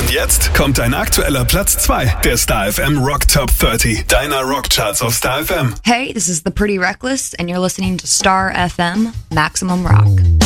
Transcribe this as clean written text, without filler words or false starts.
Und jetzt kommt dein aktueller Platz 2 der Star FM Rock Top 30, deiner Rockcharts auf Star FM. Hey, this is The Pretty Reckless and you're listening to Star FM Maximum Rock.